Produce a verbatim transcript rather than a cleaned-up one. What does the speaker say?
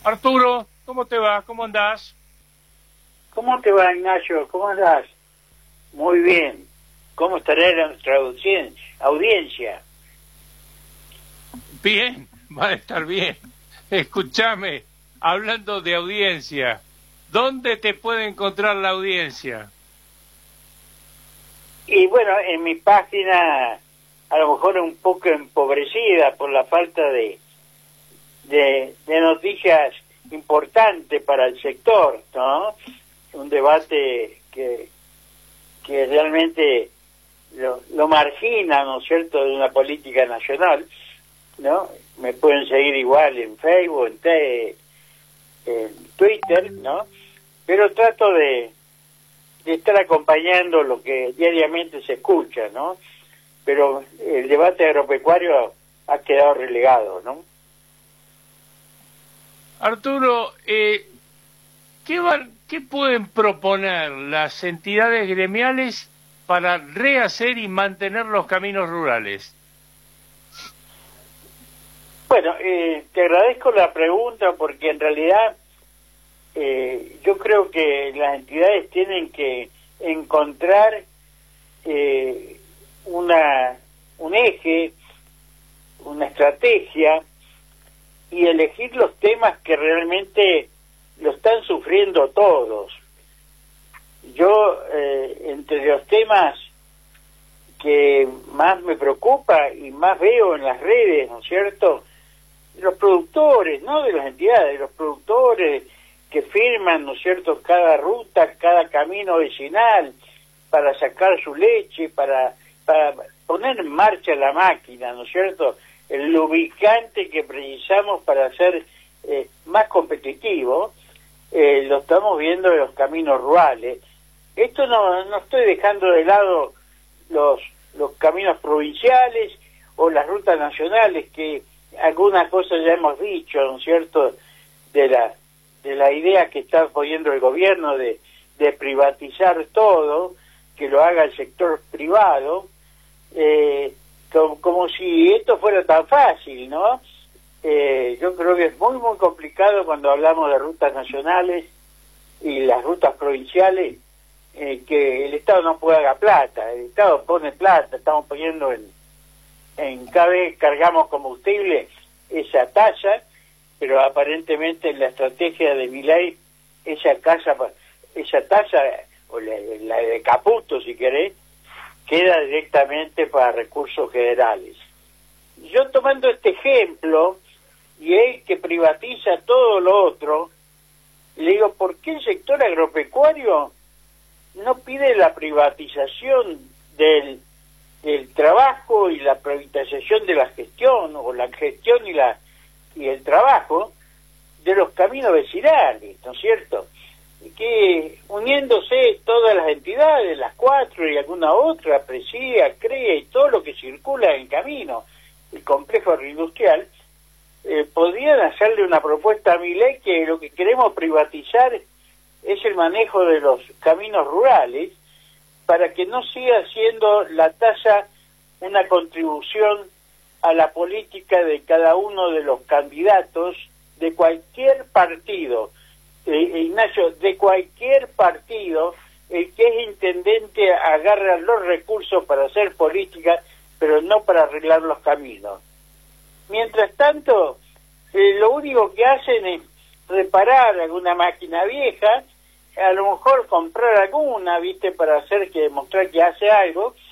Arturo, ¿cómo te va? ¿Cómo andás? ¿Cómo te va, Ignacio? ¿Cómo andás? Muy bien. ¿Cómo estará nuestra audiencia? Bien, va a estar bien. Escúchame, hablando de audiencia, ¿dónde te puede encontrar la audiencia? Y bueno, en mi página, a lo mejor un poco empobrecida por la falta de, de, de noticias importantes para el sector, ¿no? Un debate que, que realmente lo, lo margina, ¿no es cierto?, de una política nacional, ¿no? Me pueden seguir igual en Facebook, en, te, en Twitter, ¿no? Pero trato de, de estar acompañando lo que diariamente se escucha, ¿no? Pero el debate agropecuario ha quedado relegado, ¿no? Arturo, eh, ¿qué, van, ¿qué pueden proponer las entidades gremiales para rehacer y mantener los caminos rurales? Bueno, eh, te agradezco la pregunta porque en realidad eh, yo creo que las entidades tienen que encontrar eh, una un eje, una estrategia y elegir los temas que realmente lo están sufriendo todos. Yo, eh, entre los temas que más me preocupa y más veo en las redes, ¿no es cierto?, los productores, no de las entidades, los productores que firman, ¿no es cierto?, cada ruta, cada camino vecinal para sacar su leche, para, para poner en marcha la máquina, ¿no es cierto?, el lubricante que precisamos para ser eh, más competitivo, eh, lo estamos viendo en los caminos rurales. Esto no, no estoy dejando de lado los, los caminos provinciales o las rutas nacionales, que algunas cosas ya hemos dicho, ¿no es cierto?, de la de la idea que está poniendo el gobierno de, de privatizar todo, que lo haga el sector privado, eh, como, como si esto fuera tan fácil, ¿no? Eh, yo creo que es muy, muy complicado cuando hablamos de rutas nacionales y las rutas provinciales, eh, que el Estado no pueda haga plata. El Estado pone plata, estamos poniendo en, en cada vez cargamos combustible esa tasa, pero aparentemente en la estrategia de Milei esa casa, esa tasa, o la, la de Caputo si querés, queda directamente para recursos federales. Yo tomando este ejemplo, y él que privatiza todo lo otro, le digo, ¿por qué el sector agropecuario no pide la privatización del, del trabajo y la privatización de la gestión, o la gestión y la y el trabajo de los caminos vecinales, ¿no es cierto? Y que uniéndose todas las entidades, las cuatro y alguna otra, Presía, CREA y todo lo que circula en camino, el complejo agroindustrial, eh, podrían hacerle una propuesta a Milei que lo que queremos privatizar es el manejo de los caminos rurales, para que no siga siendo la tasa una contribución a la política de cada uno de los candidatos de cualquier partido. Eh, Ignacio, de cualquier partido, el que es intendente agarra los recursos para hacer política, pero no para arreglar los caminos. Mientras tanto, eh, lo único que hacen es reparar alguna máquina vieja, a lo mejor comprar alguna, viste, para hacer que demostrar que hace algo,